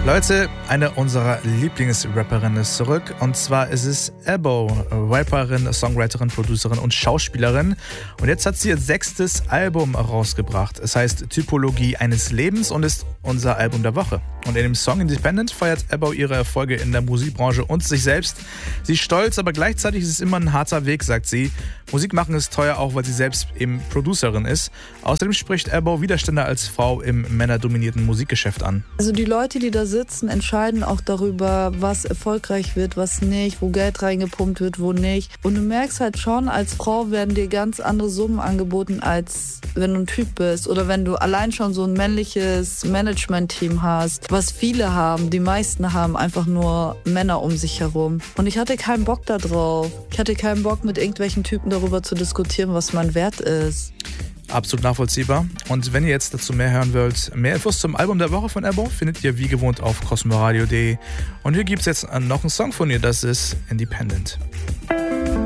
Leute, eine unserer Lieblingsrapperinnen ist zurück. Und zwar ist es Ebo, Rapperin, Songwriterin, Producerin und Schauspielerin. Und jetzt hat sie ihr 6. Album rausgebracht. Es heißt Typologie eines Lebens und ist unser Album der Woche. Und in dem Song Independent feiert Ebo ihre Erfolge in der Musikbranche und sich selbst. Sie ist stolz, aber gleichzeitig ist es immer ein harter Weg, sagt sie. Musik machen ist teuer, auch weil sie selbst eben Producerin ist. Außerdem spricht Ebo Widerstände als Frau im männerdominierten Musikgeschäft an. Also die Leute, die da sitzen, entscheiden auch darüber, was erfolgreich wird, was nicht, wo Geld reingepumpt wird, wo nicht. Und du merkst halt schon, als Frau werden dir ganz andere Summen angeboten, als wenn du ein Typ bist. Oder wenn du allein schon so ein männliches Management-Team hast, was viele haben. Die meisten haben einfach nur Männer um sich herum. Und ich hatte keinen Bock da drauf. Ich hatte keinen Bock, mit irgendwelchen Typen darüber zu diskutieren, was mein Wert ist. Absolut nachvollziehbar. Und wenn ihr jetzt dazu mehr hören wollt, mehr Infos zum Album der Woche von Ebo findet ihr wie gewohnt auf cosmoradio.de. Und hier gibt es jetzt noch einen Song von ihr, das ist Independent.